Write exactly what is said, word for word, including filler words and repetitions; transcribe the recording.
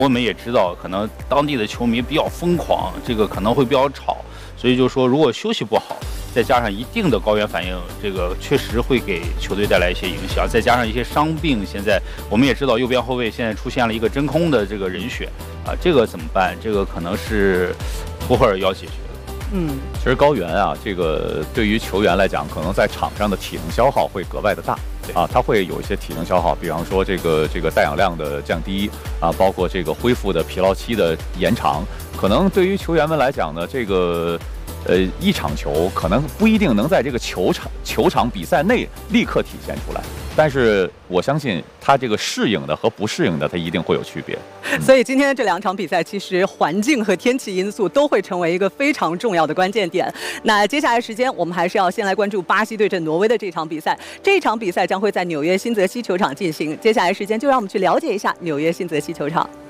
我们也知道，可能当地的球迷比较疯狂，这个可能会比较吵，所以就说如果休息不好，再加上一定的高原反应，这个确实会给球队带来一些影响。再加上一些伤病，现在我们也知道右边后卫现在出现了一个真空的这个人选啊，这个怎么办？这个可能是图赫尔要解决的。 嗯， 其实高原啊，这个对于球员来讲，可能在场上的体能消耗会格外的大。啊，它会有一些体能消耗，比方说这个这个带氧量的降低啊，包括这个恢复的疲劳期的延长，可能对于球员们来讲呢，这个呃一场球可能不一定能在这个球场球场比赛内立刻体现出来，但是我相信他这个适应的和不适应的，它一定会有区别。 所以今天这两场比赛，其实环境和天气因素都会成为一个非常重要的关键点。那接下来时间，我们还是要先来关注巴西对阵挪威的这场比赛。这场比赛将会在纽约新泽西球场进行。接下来时间，就让我们去了解一下纽约新泽西球场。